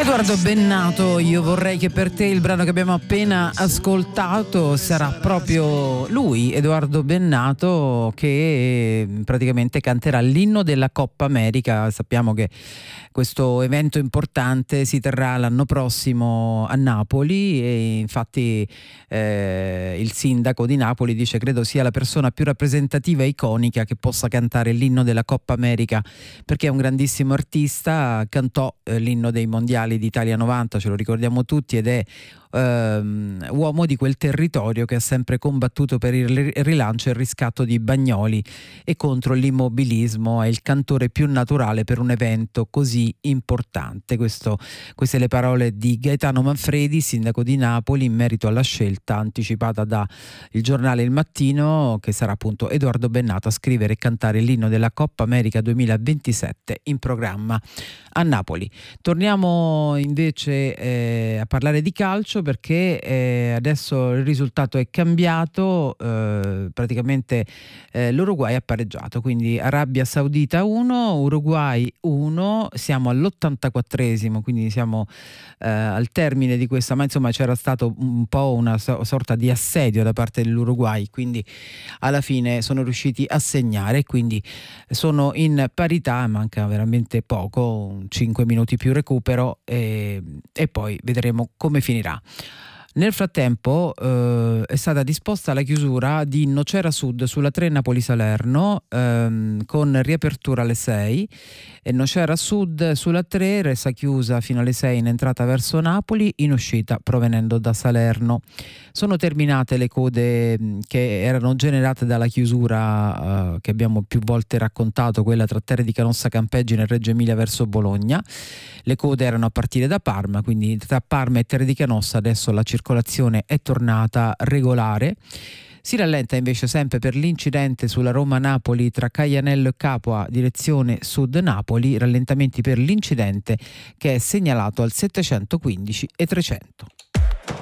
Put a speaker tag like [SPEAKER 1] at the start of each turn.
[SPEAKER 1] Edoardo Bennato, io vorrei che per te, il brano che abbiamo appena ascoltato sarà proprio lui, Edoardo Bennato, che praticamente canterà l'inno della Coppa America. Sappiamo che questo evento importante si terrà l'anno prossimo a Napoli e infatti il sindaco di Napoli dice credo sia la persona più rappresentativa e iconica che possa cantare l'inno della Coppa America, perché è un grandissimo artista, cantò l'inno dei mondiali d'Italia 90, ce lo ricordiamo tutti, ed è uomo di quel territorio che ha sempre combattuto per il rilancio e il riscatto di Bagnoli e contro l'immobilismo. È il cantore più naturale per un evento così importante. Queste le parole di Gaetano Manfredi, sindaco di Napoli, in merito alla scelta anticipata da il giornale Il Mattino, che sarà appunto Edoardo Bennato a scrivere e cantare l'inno della Coppa America 2027 in programma a Napoli. Torniamo invece a parlare di calcio, perché adesso il risultato è cambiato, praticamente l'Uruguay ha pareggiato, quindi Arabia Saudita 1, Uruguay 1, siamo all'84esimo, quindi siamo al termine di questa, ma insomma c'era stato un po' una sorta di assedio da parte dell'Uruguay, quindi alla fine sono riusciti a segnare, quindi sono in parità, manca veramente poco, 5 minuti più recupero e poi vedremo come finirà. Nel frattempo è stata disposta la chiusura di Nocera Sud sulla 3 Napoli-Salerno, con riapertura alle 6, e Nocera Sud sulla 3 resta chiusa fino alle 6 in entrata verso Napoli, in uscita provenendo da Salerno. Sono terminate le code che erano generate dalla chiusura che abbiamo più volte raccontato, quella tra Terre di Canossa Campeggine e Reggio Emilia verso Bologna. Le code erano a partire da Parma, quindi tra Parma e Terre di Canossa adesso la circolazione è tornata regolare. Si rallenta invece sempre per l'incidente sulla Roma-Napoli tra Caianello e Capua, direzione sud Napoli, rallentamenti per l'incidente che è segnalato al 715 e 300.